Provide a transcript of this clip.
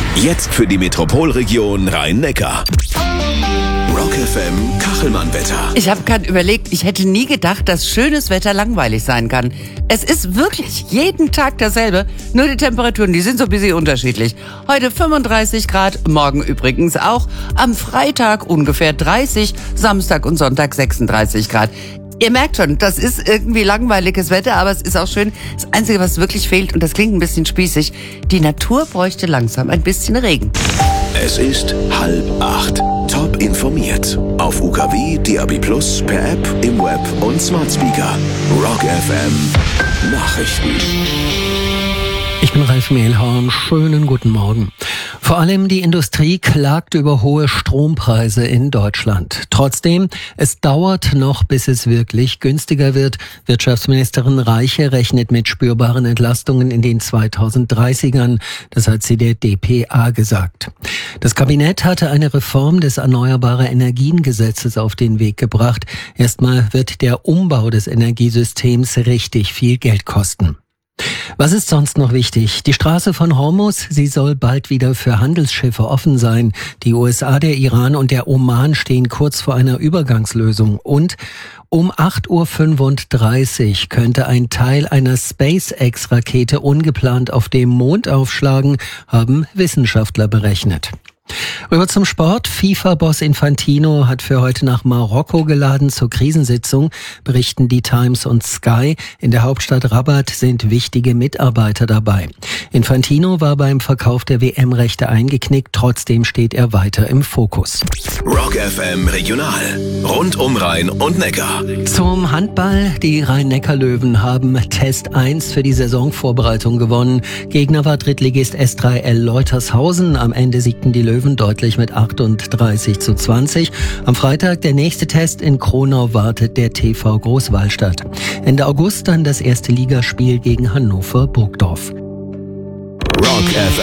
Jetzt für die Metropolregion Rhein-Neckar. Rock FM Kachelmann-Wetter. Ich habe gerade überlegt, ich hätte nie gedacht, dass schönes Wetter langweilig sein kann. Es ist wirklich jeden Tag dasselbe, nur die Temperaturen, die sind so ein bisschen unterschiedlich. Heute 35 Grad, morgen übrigens auch. Am Freitag ungefähr 30, Samstag und Sonntag 36 Grad. Ihr merkt schon, das ist irgendwie langweiliges Wetter, aber es ist auch schön. Das Einzige, was wirklich fehlt, und das klingt ein bisschen spießig, die Natur bräuchte langsam ein bisschen Regen. Es ist 7:30. Top informiert. Auf UKW, DAB+, per App, im Web und Smart Speaker. Rock FM Nachrichten. Ich bin Ralf Mehlhorn. Schönen guten Morgen. Vor allem die Industrie klagt über hohe Strompreise in Deutschland. Trotzdem, es dauert noch, bis es wirklich günstiger wird. Wirtschaftsministerin Reiche rechnet mit spürbaren Entlastungen in den 2030ern. Das hat sie der dpa gesagt. Das Kabinett hatte eine Reform des Erneuerbare Energien-Gesetzes auf den Weg gebracht. Erstmal wird der Umbau des Energiesystems richtig viel Geld kosten. Was ist sonst noch wichtig? Die Straße von Hormuz, sie soll bald wieder für Handelsschiffe offen sein. Die USA, der Iran und der Oman stehen kurz vor einer Übergangslösung. Und um 8:35 Uhr könnte ein Teil einer SpaceX-Rakete ungeplant auf dem Mond aufschlagen, haben Wissenschaftler berechnet. Rüber zum Sport. FIFA-Boss Infantino hat für heute nach Marokko geladen zur Krisensitzung, berichten die Times und Sky. In der Hauptstadt Rabat sind wichtige Mitarbeiter dabei. Infantino war beim Verkauf der WM-Rechte eingeknickt, trotzdem steht er weiter im Fokus. Rock FM Regional. Rund um Rhein und Neckar. Zum Handball. Die Rhein-Neckar-Löwen haben Test 1 für die Saisonvorbereitung gewonnen. Gegner war Drittligist S3L Leutershausen. Am Ende siegten die Löwen deutlich mit 38:20. Am Freitag der nächste Test in Kronau wartet der TV Großwallstadt. Ende August dann das erste Ligaspiel gegen Hannover Burgdorf. Rock FM.